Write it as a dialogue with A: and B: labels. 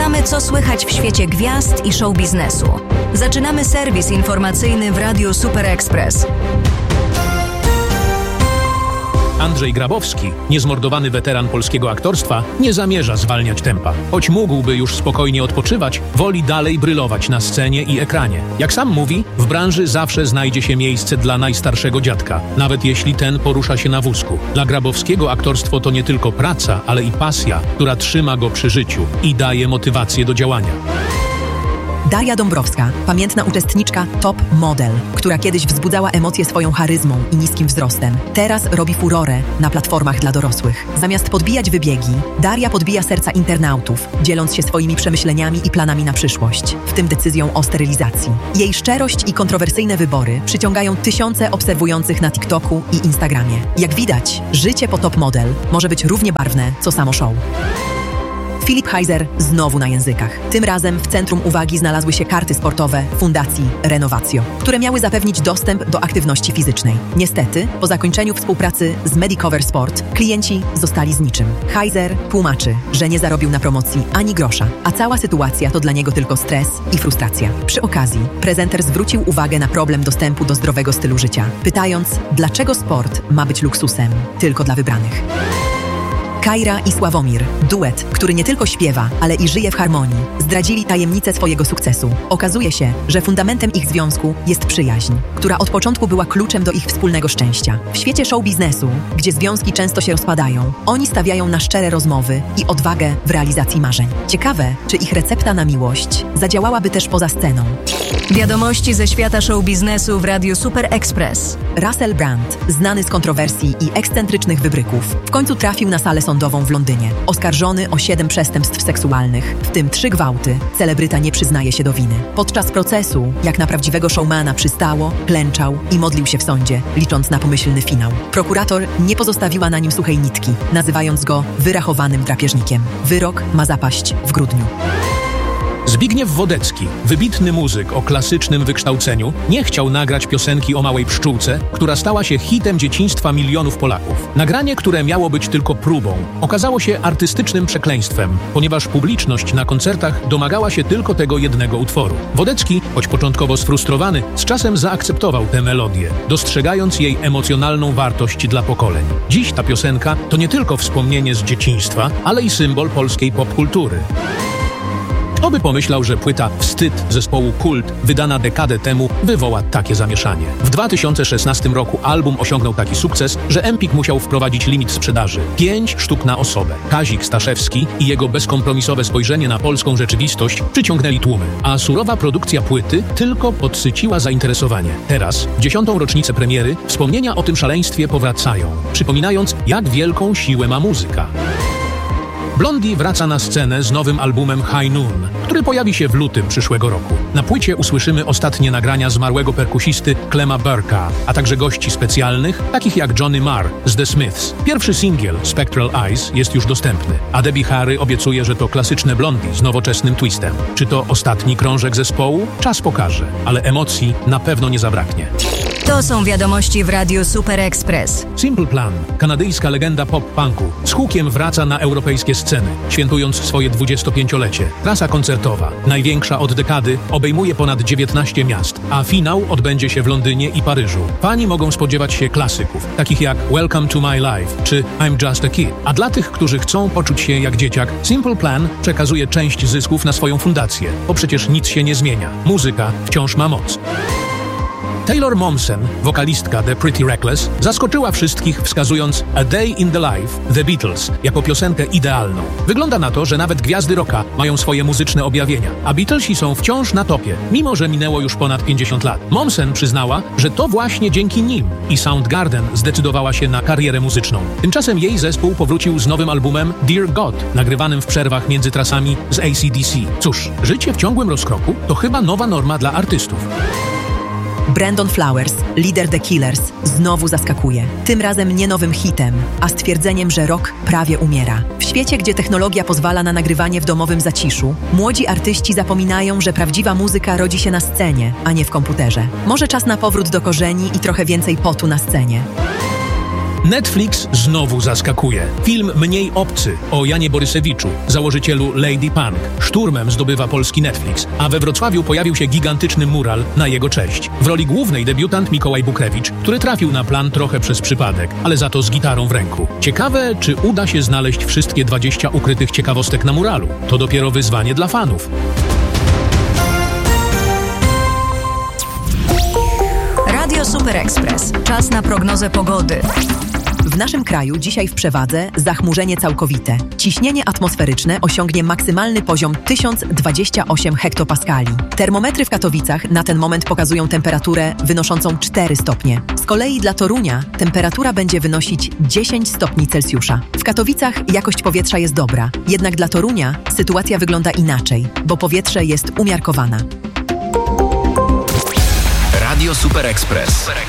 A: Sprawdzamy, co słychać w świecie gwiazd i show biznesu. Zaczynamy serwis informacyjny w Radiu Super Express.
B: Andrzej Grabowski, niezmordowany weteran polskiego aktorstwa, nie zamierza zwalniać tempa. Choć mógłby już spokojnie odpoczywać, woli dalej brylować na scenie i ekranie. Jak sam mówi, w branży zawsze znajdzie się miejsce dla najstarszego dziadka, nawet jeśli ten porusza się na wózku. Dla Grabowskiego aktorstwo to nie tylko praca, ale i pasja, która trzyma go przy życiu i daje motywację do działania.
C: Daria Dąbrowska, pamiętna uczestniczka Top Model, która kiedyś wzbudzała emocje swoją charyzmą i niskim wzrostem. Teraz robi furorę na platformach dla dorosłych. Zamiast podbijać wybiegi, Daria podbija serca internautów, dzieląc się swoimi przemyśleniami i planami na przyszłość, w tym decyzją o sterylizacji. Jej szczerość i kontrowersyjne wybory przyciągają tysiące obserwujących na TikToku i Instagramie. Jak widać, życie po Top Model może być równie barwne, co samo show. Filip Heiser znowu na językach. Tym razem w centrum uwagi znalazły się karty sportowe Fundacji Renovatio, które miały zapewnić dostęp do aktywności fizycznej. Niestety, po zakończeniu współpracy z Medicover Sport, klienci zostali z niczym. Heiser tłumaczy, że nie zarobił na promocji ani grosza, a cała sytuacja to dla niego tylko stres i frustracja. Przy okazji, prezenter zwrócił uwagę na problem dostępu do zdrowego stylu życia, pytając, dlaczego sport ma być luksusem tylko dla wybranych. Kajra i Sławomir, duet, który nie tylko śpiewa, ale i żyje w harmonii, zdradzili tajemnicę swojego sukcesu. Okazuje się, że fundamentem ich związku jest przyjaźń, która od początku była kluczem do ich wspólnego szczęścia. W świecie show biznesu, gdzie związki często się rozpadają, oni stawiają na szczere rozmowy i odwagę w realizacji marzeń. Ciekawe, czy ich recepta na miłość zadziałałaby też poza sceną.
A: Wiadomości ze świata show biznesu w Radiu Super Express.
C: Russell Brand, znany z kontrowersji i ekscentrycznych wybryków, w końcu trafił na salę sądową w Londynie. Oskarżony o 7 przestępstw seksualnych, w tym 3 gwałty, celebryta nie przyznaje się do winy. Podczas procesu, jak na prawdziwego showmana przystało, klęczał i modlił się w sądzie, licząc na pomyślny finał. Prokurator nie pozostawiła na nim suchej nitki, nazywając go wyrachowanym drapieżnikiem. Wyrok ma zapaść w grudniu.
B: Zbigniew Wodecki, wybitny muzyk o klasycznym wykształceniu, nie chciał nagrać piosenki o małej pszczółce, która stała się hitem dzieciństwa milionów Polaków. Nagranie, które miało być tylko próbą, okazało się artystycznym przekleństwem, ponieważ publiczność na koncertach domagała się tylko tego jednego utworu. Wodecki, choć początkowo sfrustrowany, z czasem zaakceptował tę melodię, dostrzegając jej emocjonalną wartość dla pokoleń. Dziś ta piosenka to nie tylko wspomnienie z dzieciństwa, ale i symbol polskiej popkultury. Kto by pomyślał, że płyta Wstyd zespołu Kult, wydana dekadę temu, wywoła takie zamieszanie. W 2016 roku album osiągnął taki sukces, że Empik musiał wprowadzić limit sprzedaży. 5 sztuk na osobę. Kazik Staszewski i jego bezkompromisowe spojrzenie na polską rzeczywistość przyciągnęli tłumy, a surowa produkcja płyty tylko podsyciła zainteresowanie. Teraz, w 10. rocznicę premiery, wspomnienia o tym szaleństwie powracają, przypominając, jak wielką siłę ma muzyka. Blondie wraca na scenę z nowym albumem High Noon, który pojawi się w lutym przyszłego roku. Na płycie usłyszymy ostatnie nagrania zmarłego perkusisty Clema Burka, a także gości specjalnych, takich jak Johnny Marr z The Smiths. Pierwszy singiel, Spectral Eyes, jest już dostępny, a Debbie Harry obiecuje, że to klasyczne Blondie z nowoczesnym twistem. Czy to ostatni krążek zespołu? Czas pokaże, ale emocji na pewno nie zabraknie.
A: To są wiadomości w Radiu Super Express.
B: Simple Plan, kanadyjska legenda pop-punku, z hukiem wraca na europejskie sceny, świętując swoje 25-lecie. Trasa koncertowa, największa od dekady, obejmuje ponad 19 miast, a finał odbędzie się w Londynie i Paryżu. Fani mogą spodziewać się klasyków, takich jak Welcome to My Life czy I'm Just a Kid. A dla tych, którzy chcą poczuć się jak dzieciak, Simple Plan przekazuje część zysków na swoją fundację, bo przecież nic się nie zmienia. Muzyka wciąż ma moc. Taylor Momsen, wokalistka The Pretty Reckless, zaskoczyła wszystkich, wskazując A Day in the Life, The Beatles, jako piosenkę idealną. Wygląda na to, że nawet gwiazdy rocka mają swoje muzyczne objawienia, a Beatlesi są wciąż na topie, mimo że minęło już ponad 50 lat. Momsen przyznała, że to właśnie dzięki nim i Soundgarden zdecydowała się na karierę muzyczną. Tymczasem jej zespół powrócił z nowym albumem Dear God, nagrywanym w przerwach między trasami z AC/DC. Cóż, życie w ciągłym rozkroku to chyba nowa norma dla artystów.
C: Brandon Flowers, lider The Killers, znowu zaskakuje. Tym razem nie nowym hitem, a stwierdzeniem, że rock prawie umiera. W świecie, gdzie technologia pozwala na nagrywanie w domowym zaciszu, młodzi artyści zapominają, że prawdziwa muzyka rodzi się na scenie, a nie w komputerze. Może czas na powrót do korzeni i trochę więcej potu na scenie.
B: Netflix znowu zaskakuje. Film Mniej obcy o Janie Borysewiczu, założycielu Lady Punk, szturmem zdobywa polski Netflix, a we Wrocławiu pojawił się gigantyczny mural na jego cześć. W roli głównej debiutant Mikołaj Bukrewicz, który trafił na plan trochę przez przypadek, ale za to z gitarą w ręku. Ciekawe, czy uda się znaleźć wszystkie 20 ukrytych ciekawostek na muralu. To dopiero wyzwanie dla fanów.
A: Radio Super Express. Czas na prognozę pogody.
C: W naszym kraju dzisiaj w przewadze zachmurzenie całkowite. Ciśnienie atmosferyczne osiągnie maksymalny poziom 1028 hektopaskali. Termometry w Katowicach na ten moment pokazują temperaturę wynoszącą 4 stopnie. Z kolei dla Torunia temperatura będzie wynosić 10 stopni Celsjusza. W Katowicach jakość powietrza jest dobra, jednak dla Torunia sytuacja wygląda inaczej, bo powietrze jest umiarkowane.
D: Radio Super Express.